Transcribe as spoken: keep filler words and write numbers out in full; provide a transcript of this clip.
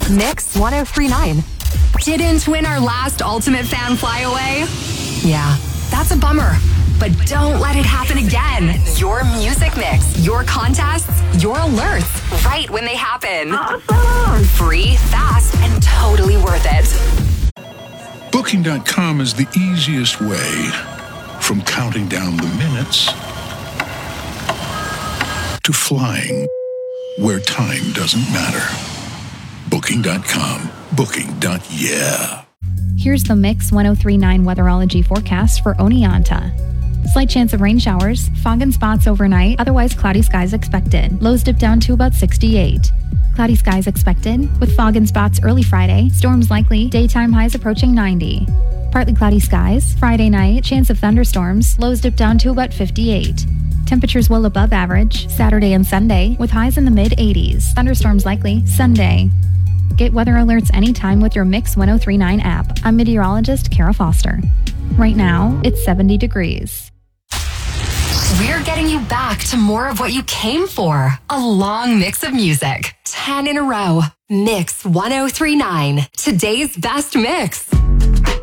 Mix ten thirty-nine. Didn't win our last Ultimate Fan Flyaway? Yeah, that's a bummer. But don't let it happen again. Your music mix, your contests, your alerts, right when they happen. Awesome. Free, fast, and totally worth it. Booking dot com is the easiest way from counting down the minutes to flying where time doesn't matter. Booking dot com. Booking. Yeah. Here's the Mix ten thirty-nine weatherology forecast for Oneonta. Slight chance of rain showers, fog and spots overnight, otherwise cloudy skies expected. Lows dip down to about sixty-eight. Cloudy skies expected, with fog and spots early Friday, storms likely, daytime highs approaching ninety. Partly cloudy skies, Friday night, chance of thunderstorms, lows dip down to about fifty-eight. Temperatures well above average, Saturday and Sunday, with highs in the mid-eighties. Thunderstorms likely, Sunday. Get weather alerts anytime with your Mix ten thirty-nine app. I'm meteorologist Kara Foster. Right now, it's seventy degrees. We're getting you back to more of what you came for. A long mix of music. ten in a row. Mix ten thirty-nine. Today's best mix.